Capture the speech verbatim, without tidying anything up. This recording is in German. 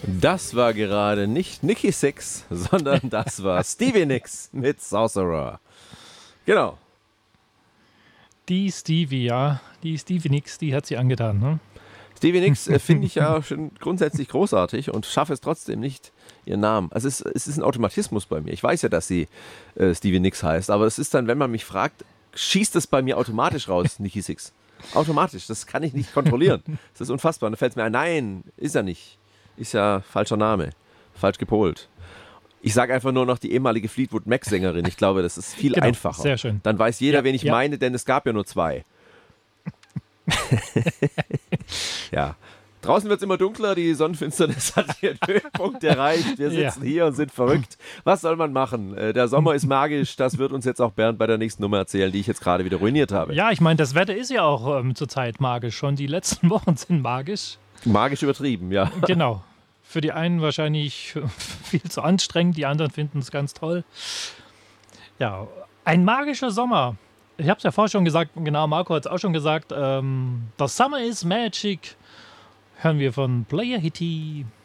Das war gerade nicht Nikki Sixx, sondern das war Stevie Nicks mit Sorcerer. Genau. Die Stevie, ja. Die Stevie Nicks, die hat sie angetan, ne? Stevie Nicks äh, finde ich ja schon grundsätzlich großartig und schaffe es trotzdem nicht, ihren Namen. Also es, es ist ein Automatismus bei mir. Ich weiß ja, dass sie äh, Stevie Nicks heißt, aber es ist dann, wenn man mich fragt, schießt es bei mir automatisch raus, Nikki Sixx. Automatisch, das kann ich nicht kontrollieren. Das ist unfassbar. Und dann fällt es mir ein, nein, ist er nicht. Ist ja falscher Name, falsch gepolt. Ich sage einfach nur noch die ehemalige Fleetwood Mac-Sängerin. Ich glaube, das ist viel genau, einfacher. Sehr schön. Dann weiß jeder, ja, wen ich ja. meine, denn es gab ja nur zwei. Ja. Draußen wird es immer dunkler, die Sonnenfinsternis hat ihren Höhepunkt erreicht. Wir sitzen ja. hier und sind verrückt. Was soll man machen? Der Sommer ist magisch, das wird uns jetzt auch Bernd bei der nächsten Nummer erzählen, die ich jetzt gerade wieder ruiniert habe. Ja, ich meine, das Wetter ist ja auch ähm, zurzeit magisch. Schon die letzten Wochen sind magisch. Magisch übertrieben, ja. Genau. Für die einen wahrscheinlich viel zu anstrengend, die anderen finden es ganz toll. Ja, ein magischer Sommer. Ich habe es ja vorher schon gesagt, genau, Marco hat es auch schon gesagt. Ähm, The Summer is Magic. Hören wir von Player Hitty.